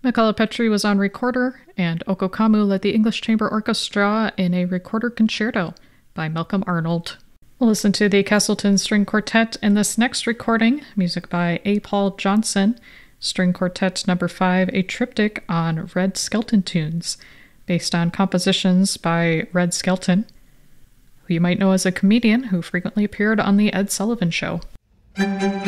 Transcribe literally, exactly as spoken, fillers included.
Michala Petri was on recorder, and Oko Kamu led the English Chamber Orchestra in a recorder concerto by Malcolm Arnold. We'll listen to the Castleton String Quartet in this next recording, music by A. Paul Johnson, String Quartet number five, a triptych on Red Skelton tunes, based on compositions by Red Skelton, who you might know as a comedian who frequently appeared on The Ed Sullivan Show.